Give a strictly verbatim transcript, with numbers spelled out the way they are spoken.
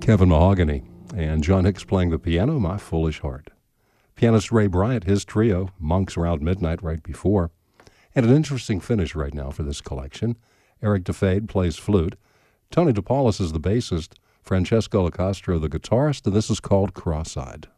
Kevin Mahogany, and John Hicks playing the piano, My Foolish Heart. Pianist Ray Bryant, his trio, Monks Around Midnight right before. And an interesting finish right now for this collection. Eric DeFade plays flute. Tony DePaulis is the bassist. Francesco Lacastro, the guitarist, and this is called Cross-Eyed.